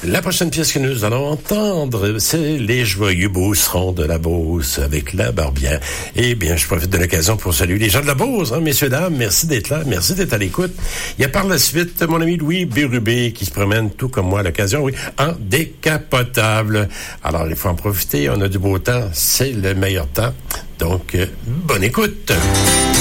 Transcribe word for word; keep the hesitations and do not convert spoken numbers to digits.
La prochaine pièce que nous allons entendre, c'est Les Joyeux Beaucerons de la Beauce avec la Barbière. Eh bien, je profite de l'occasion pour saluer les gens de la Beauce, hein, messieurs, dames. Merci d'être là. Merci d'être à l'écoute. Il y a par la suite mon ami Louis Bérubé qui se promène tout comme moi à l'occasion, oui, en décapotable. Alors, il faut en profiter. On a du beau temps. C'est le meilleur temps. Donc, euh, bonne écoute.